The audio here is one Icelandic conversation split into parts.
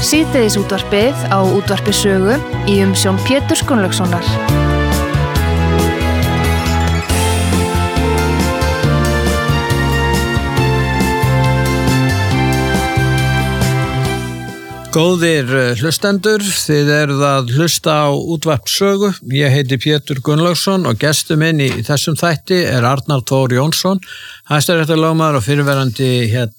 Síðdegisútvarpið á Útvarpi Sögu í umsjón Péturs Gunnlaugssonar. Góðir hlustendur, þið eruð að hlusta á Útvarp Sögu. Ég heiti Pétur Gunnlaugsson og gestur minn í þessum þætti er Arnar Thor Jónsson, hæstaréttarlögmaður og fyrrverandi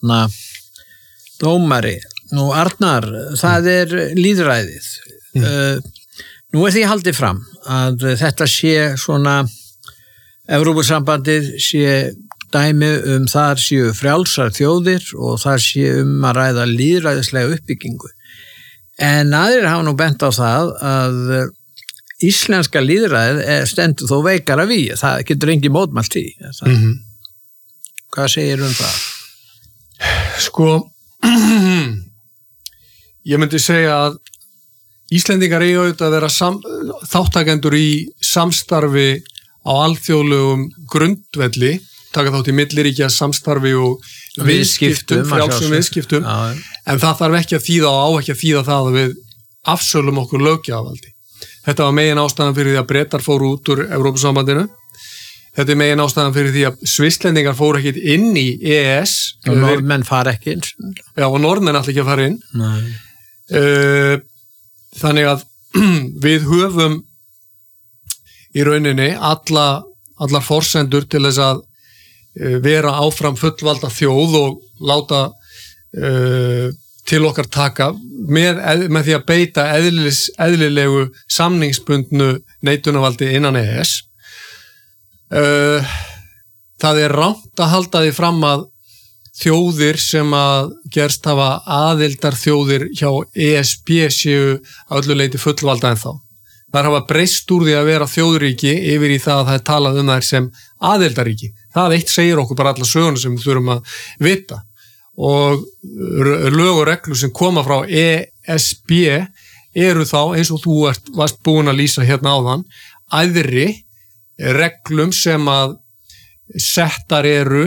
dómari. Nú Arnar, það er lýðræðið. Nú er því haldið fram að þetta sé svona, Evrópusambandið sé dæmi þar séu frjálsar þjóðir og þar sé að ræða lýðræðislega uppbyggingu. En aðrir hafa nú bent á það að íslenska lýðræðið stendur þó veikara vígi. Það getur engin mótmælt í. Hvað segir það? Sko, ég myndi segja að Íslendingar eiga auðvitað að vera þáttakendur í samstarfi á alþjóðlegum grundvelli, taka þátt í milliríkja samstarfi og viðskiptum, frjálsum viðskiptum, en það þarf ekki að þýða og á ekki að þýða það að við afsölum okkur löggjafarvaldi. Þetta var megin ástæðan fyrir því að Bretar fóru út úr Evrópusambandinu. Þetta er megin ástæðan fyrir því að Svisslendingar fóru ekkert inn í EES. Og Norðmenn fara ekki inn. Já, og Norðmenn ætla ekki að fara inn. Þannig að við höfum í rauninni allar forsendur til þess að vera áfram fullvalda þjóð og láta til okkar taka með því að beita eðlilegu samningsbundnu neitunarvaldi innan EES. Það er rangt að halda því fram að þjóðir sem að gerst hafa aðildar þjóðir hjá ESB séu að öllu leyti fullvalda ennþá. Þær hafa breyst úr því að vera þjóðríki yfir í það að það er talað þær sem aðildaríki. Það eitt segir okkur bara alla söguna sem við þurfum að vita. Og lög og reglur sem koma frá ESB eru þá, eins og þú varst búin að lýsa hérna áðan, æðri reglum sem að settar eru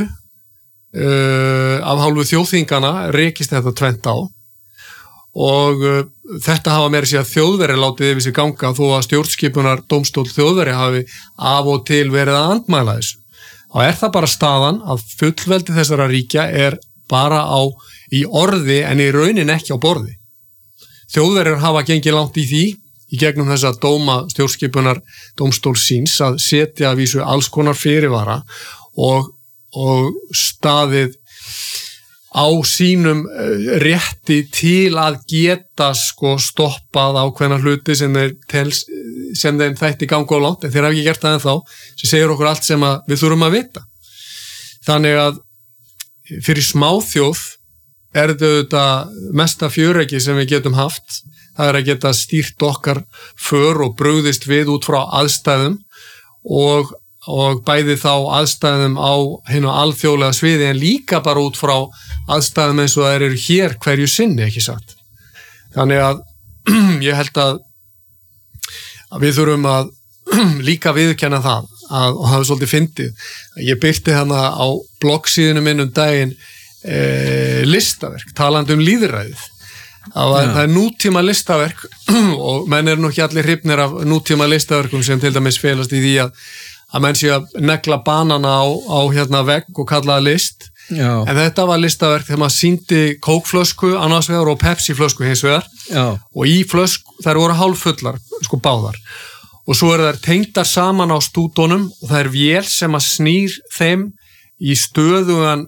af hálfu þjóðþingana, rekist þetta tvennt á. Og þetta hafa meira sér að Þjóðverjar látið yfir sig ganga þó að stjórnskipunar dómstól Þjóðverja hafi af og til verið að andmæla þessu. Og er það bara staðan að fullveldi þessara ríkja er bara í orði en í raunin ekki á borði. Þjóðverjar hafa gengið langt í því í gegnum þess að dóma stjórnskipunar dómstól síns að setja að vísu alls konar fyrirvara og staðið á sínum rétti til að geta stoppað ákveðna hluti sem þeim þætti ganga á langt, en þeir hafa ekki gert það ennþá, sem segir okkur allt sem við þurfum að vita. Þannig að fyrir smáþjóð er þetta mesta fjöreggi sem við getum haft, það er að geta stýrt okkar för og brugðist við út frá aðstæðum og bæði þá aðstæðum á hinu alþjóðlega sviði en líka bara út frá aðstæðum eins og það eru hér hverju sinni, ekki satt. Þannig að ég held að við þurfum að líka viðurkenna það og það er svolítið fyndið. Ég birti hana á bloggsíðinu minn daginn listaverk, talandi lýðræðið. Það er nútíma listaverk og menn eru nú ekki allir hrifnir af nútíma listaverkum sem til dæmis felast í því að menn sé að negla banana á vegg og kalla það list. Já. En þetta var listaverk þegar maður sýndi kókflösku annars vegar og Pepsi-flösku hins vegar. Já. Og í flösku, þær voru hálffullar, báðar. Og svo þær tengdar saman á stúdónum og það er vél sem að snýr þeim í stöðugan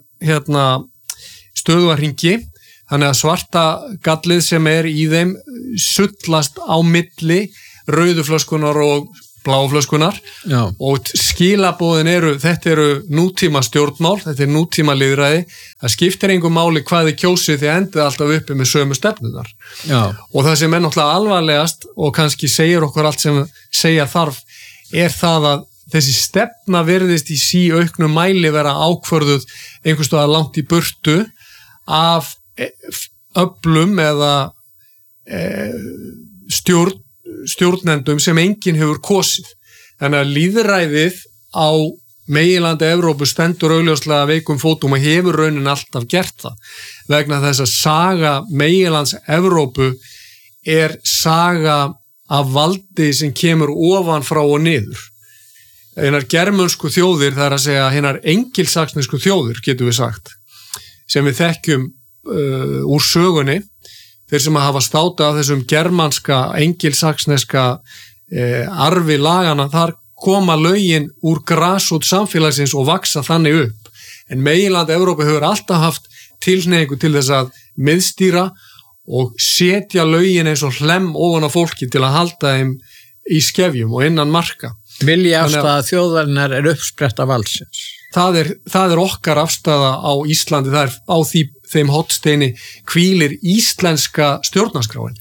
hringi. Þannig að svarta gallið sem er í þeim sullast á milli rauðuflöskunar og bláflöskunar. Já. Og skilaboðin þetta eru nútíma stjórnmál, þetta er nútíma lýðræði, það skiptir engu máli hvað þið kjósið þið endið alltaf uppi með sömu stefnunar. Já. Og það sem er náttúrulega alvarlegast og kannski segir okkur allt sem segja þarf er það að þessi stefna virðist í síauknum mæli vera ákvörðuð einhvers staðar langt í burtu af öflum eða stjórnendum sem enginn hefur kosið. Þannig að lýðræðið á meginlandi Evrópu stendur augljóslega veikum fótum og hefur raunin alltaf gert það vegna þess að saga meginlands Evrópu saga af valdi sem kemur ofan frá og niður. Hinar germönsku þjóðir, það að segja hinar engilsaksnesku þjóðir, getum við sagt, sem við þekkjum úr sögunni, þeir sem hafa státað af þessum germanska, engilsaksneska arfi lagana, þar koma lögin úr grasrót samfélagsins og vaksa þannig upp. En meginland Evrópu hefur alltaf haft tilhneigingu til þess að miðstýra og setja lögin eins og hlemm ofan á fólki til að halda þeim í skefjum og innan marka. Vilja afstaða þjóðarinnar uppspretta valdsins. Það er okkar afstaða á Íslandi, það á þeim hornsteini hvílir íslenska stjórnarskráin.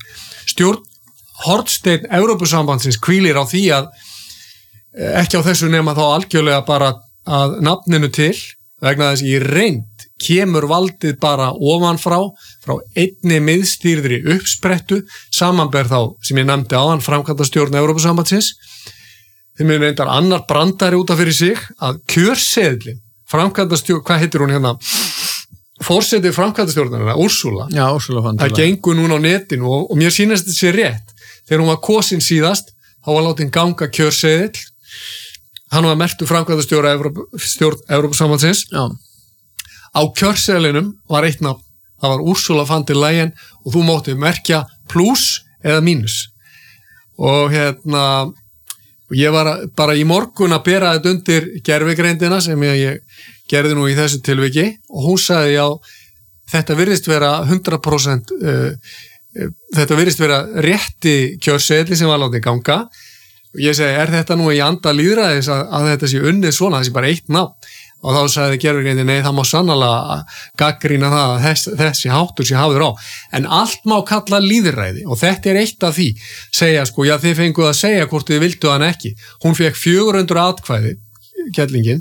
Hornsteinn Evrópusambandsins hvílir á því að ekki á þessu nema þá algjörlega bara að nafninu til, vegna þess í reynd kemur valdið bara ofanfrá, frá einni miðstýrðri uppsprettu, samanber þá sem ég nefndi áðan framkvæmdastjórn Evrópusambandsins. Þeim er reyndar annar brandari út af fyrir sig að kjörseðlin, framkvæmdastjórn, hvað heitir hún hérna? Forseti framkvæmdastjórnarina, Úrsúla. Já, Úrsúla von der Leyen. Það gengur núna á netinu og mér sýnist þetta sé rétt. Þegar hún var kosin síðast, þá var látin ganga kjörseðil. Hann var merktur framkvæmdastjóra Evrópusambandsins. Já. Á kjörseðlinum var eitt nafn, það var Úrsúla von der Leyen og þú mátti merkja pluss eða mínus. Og ég var bara í morgun að bera þetta undir gervigreindina sem ég gerði nú í þessu tilviki og hún sagði já, þetta virðist vera 100% þetta virðist vera rétti kjörseðli sem var látið ganga og ég segi, þetta nú í anda lýðræðis að þetta sé unnið svona, þessi bara eitt nafn og þá sagði gervigreindin, nei, það má sannarlega gagnrýna það að þessi háttur sé hafður á, en allt má kalla lýðræði og þetta er eitt af því segja sko, já þið fenguð að segja hvort þið vildu hann ekki, hún fekk 400 atkvæði, kettlingin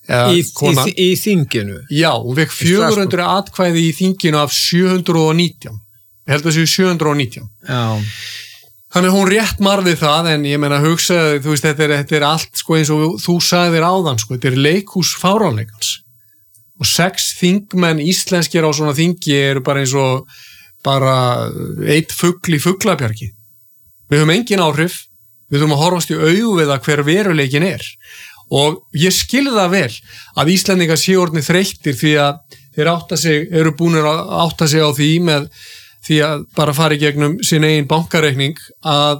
í þinginu. Já, hún fekk 400 atkvæði í þinginu af 719, ég held að það séu 719. Já. Þannig hún rétt marði það, en ég meina hugsaði, þú veist, þetta er allt sko eins og þú sagðir áðan sko, þetta er leikhús fáránleikans og 6 þingmenn íslenskir á svona þingi eru bara eins og bara eitt fugl í fuglabjargi. Við höfum engin áhrif, við höfum að horfast í augu við að hver veruleikin er og ég skilði það vel að Íslendingar séu orðnir þreyttir því að þeir eru búnir að átta sig á því með því að bara fara í gegnum sín eigin bankareikning að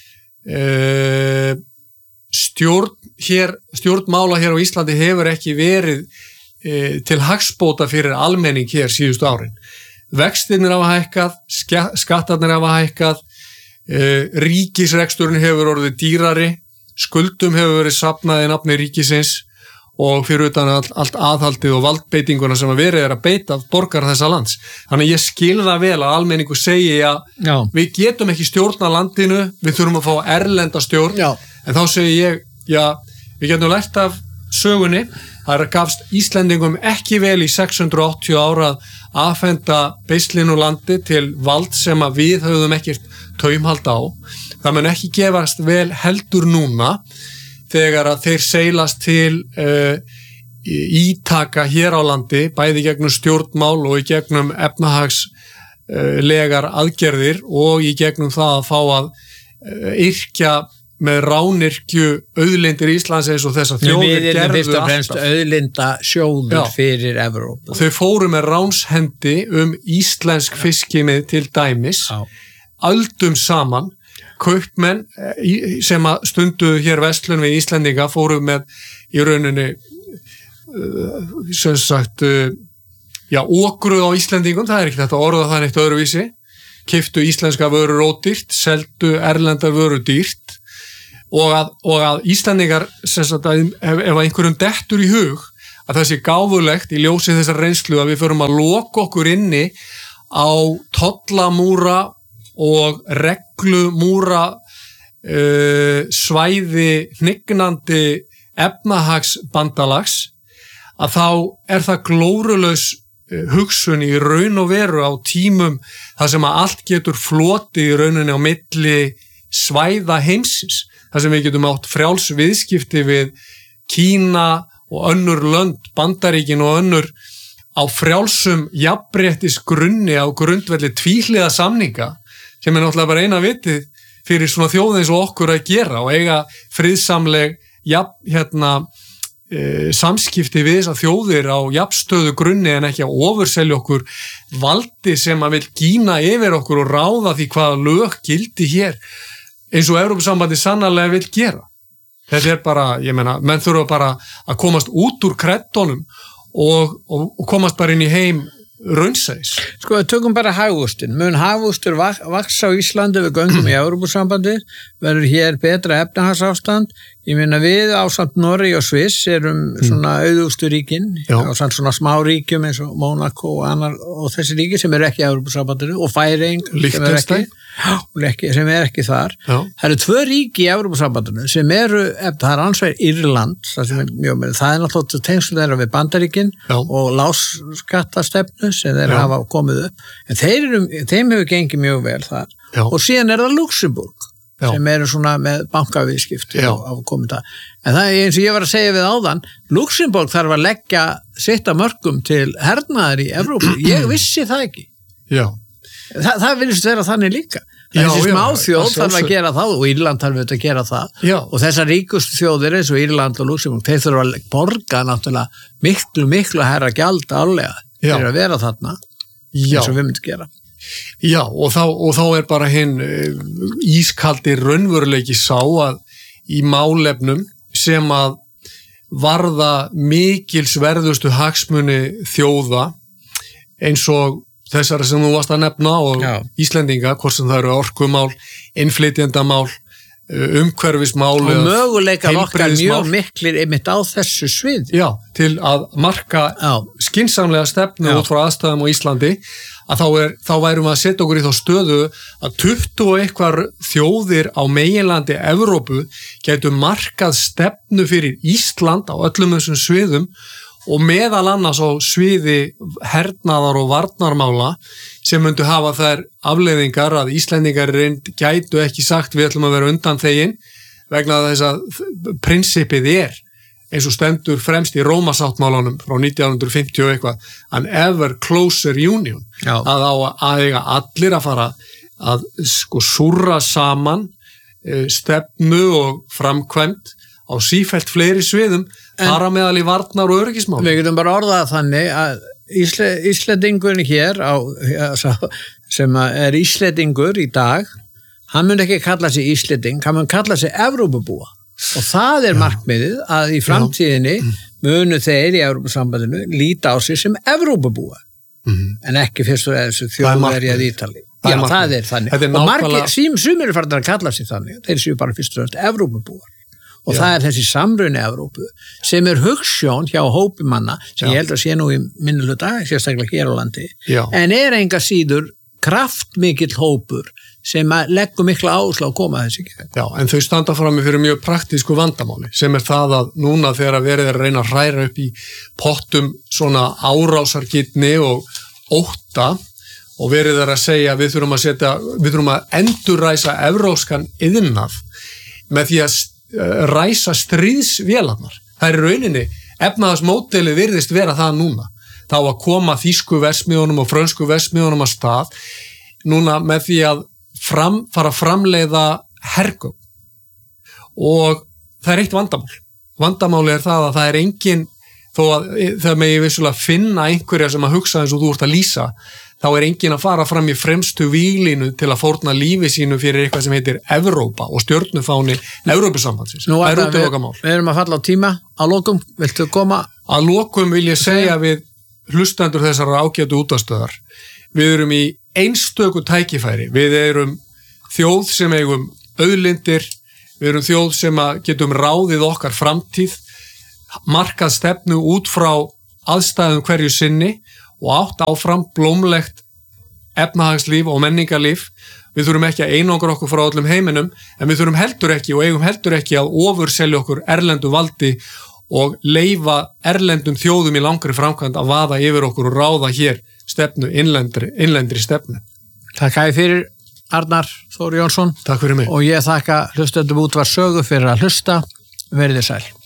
stjórnmála hér á Íslandi hefur ekki verið til hagsbóta fyrir almenning hér síðustu árin. Vextirnir hafa hækkað, skattarnir hafa hækkað, ríkisreksturinn hefur orðið dýrari, skuldum hefur verið safnað í nafni ríkisins og fyrir utan allt aðhaldið og valdbeitinguna sem að verið að beita borgar þessa lands. Þannig ég skil það vel að almenningu segi að við getum ekki stjórna landinu, við þurfum að fá erlenda stjórn, en þá segi ég, já, við getum lært af sögunni, það gafst Íslendingum ekki vel í 680 ára að afhenda beislinu landi til vald sem að við höfum ekkert taumhald á. Það mun ekki gefast vel heldur núna, þegar að þeir seilast til ítaka hér á landi, bæði gegnum stjórnmál og í gegnum efnahagslegar aðgerðir og í gegnum það að fá að yrkja með rányrkju auðlindir Íslands eins og þess að þjóðir gerðu fyrst og fremst auðlinda sjóður fyrir Evrópu. Þau fóru með ránshendi íslensk fiskimið til dæmis, öldum saman. Kaupmenn sem að stunduðu hér verslun við Íslendinga fóru með í rauninni sem sagt okruð á Íslendingum, það er ekki þetta orða það neitt öðruvísi, keyptu íslenska vörur ódýrt, seldu erlendar vörur dýrt og að Íslendingar sem sagt að ef einhverjum dettur í hug að það sé gáfulegt í ljósi þessar reynslu að við förum að loka okkur inni á tollamúra og reglumúra svæði hnignandi efnahagsbandalags að þá er það glórulaus hugsun í raun og veru á tímum þar sem að allt getur flotið í rauninni á milli svæða heimsins, þar sem við getum átt frjáls viðskipti við Kína og önnur lönd, Bandaríkin og önnur á frjálsum jafnréttis grunni á grundvelli tvíhliða samninga sem náttúrulega bara eina vitið fyrir svona þjóð eins og okkur að gera og eiga friðsamleg samskipti við þessar þjóðir á jafnstöðu grunni en ekki að ofurselja okkur valdi sem að vil gína yfir okkur og ráða því hvaða lög gildi hér eins og Evrópusambandi sannarlega vil gera. Þetta bara, ég meina, menn þurfa bara að komast út úr kreddunum og komast bara inn í heim raunsæs. Sko, við tökum bara hagvöxtin. Mun hagvöxtur vaxa á Íslandi við göngum í Evrópusambandi, verður hér betra efnahagsástand. Ég meina við ásamt Noregi og Sviss erum svona auðustu ríkin, ásamt svona smá ríkjum eins og Mónakó og þessi ríki sem eru ekki í Evrópusambandinu og Færeying sem er ekki þar. Það eru 2 ríki í Evrópusambandinu sem eru, það er annars vegar Írland, það er náttúrulega tengsl þeirra við Bandaríkin og lágskattastefnu sem þeir hafa komið upp, en þeim hefur gengið mjög vel þar. Og síðan er það Luxemburg sem eru svona með bankaviðskipti á komið það. En það er eins og ég var að segja við áðan, Luxemburg þarf að leggja sitt af mörkum til hernaðar í Evrópu. Ég vissi það ekki. Já. Það vilist vera þannig líka. Þessi smáþjóð þarf að gera það og Írland þarf að gera það. Já. Og þessar ríkustu þjóðir eins og Írland og Luxemburg, þeir þurfa að borga náttúrulega miklu herra gjald álega fyrir að vera þarna eins og við myndum gera. Já, og þá er bara hinn ískaldi raunveruleiki sá að í málefnum sem að varða mikilsverðustu hagsmuni þjóða eins og þessara sem þú varst að nefna og Íslendinga, hvort sem það eru orkumál, innflytjendamál, umhverfismál og möguleikar okkar mjög miklir einmitt á þessu svið. Já, til að marka skynsamlega stefnu út frá aðstæðum á Íslandi að þá værum við að setja okkur í þá stöðu að 20 og eitthvað þjóðir á meginlandi Evrópu gætu markað stefnu fyrir Ísland á öllum þessum sviðum og meðal annars á sviði hernaðar og varnarmála sem myndu hafa þær afleiðingar að Íslendingar gætu ekki sagt við ætlum að vera undanþegin vegna þess að prinsipið eins og stendur fremst í Rómasáttmálanum frá 1950 og eitthvað, an ever closer union, að eiga allir að fara að súrra saman stefnu og framkvæmt á sífellt fleiri sviðum, þar að meðal í varnar og öryggismál. Við getum bara orðað þannig að Íslendingur hér sem er Íslendingur í dag, hann mun ekki kalla sig Íslending, hann mun kalla sig Evrópubúa. Og það er markmiðið að í framtíðinni munu þeir í Evrópusambandinu líta á sig sem Evrópubúa en ekki fyrst og þessu þjóðverjað Ítali. Já, það er þannig. Og margir, sumir eru farin að kalla sig þannig, þeir séu bara fyrst og fremst Evrópubúar. Og það er þessi samruni Evrópu sem er hugsjón hjá hópi manna sem ég held að sé nú í minnihluta, sérstaklega hér á landi, en er enga síður kraftmikill hópur sem leggur mikla áherslu að koma þessi ekki. Já, en þau standa frammi fyrir mjög praktísku vandamáli sem er það að núna þegar verið er að reyna að hræra upp í pottum svona árásargirni og ótta og verið er að segja við þurfum að endurræsa evrópskan iðnað með því að ræsa stríðsvélarnar. Það er rauninni, efnahagsmódelið virðist vera það núna. Þá að koma þýsku versmiðunum og frönsku versmiðunum að stað núna með því að fara að framleiða hergögn. Og það er eitt vandamál. Vandamáli er það að það er engin, þó að það megi vissulega finna einhverja sem að hugsa eins og þú ert að lýsa, þá er engin að fara fram í fremstu víglínu til að fórna lífi sínu fyrir eitthvað sem heitir Evrópa og stjörnufáni Evrópusambandsins. Nú er það við erum að falla á tíma. Að lokum, viltu koma? Að lokum vil ég segja við hlustendur þessara ágætu útastöðar. Við erum í einstöku tækifæri. Við erum þjóð sem eigum auðlindir, við erum þjóð sem getum ráðið okkar framtíð, markað stefnu út frá aðstæðum hverju sinni og átt áfram blómlegt efnahagslíf og menningarlíf. Við þurfum ekki að einangra okkur frá öllum heiminum, en við þurfum heldur ekki og eigum heldur ekki að ofurselja okkur erlendu valdi og leyfa erlendum þjóðum í langri framkvæmd að vaða yfir okkur og ráða hér stefnu, innlendri stefnu. Takk fyrir Arnar Þór Jónsson. Takk fyrir mig. Og ég þakka hlustendum Útvarp Sögu fyrir að hlusta. Verið þið sæl.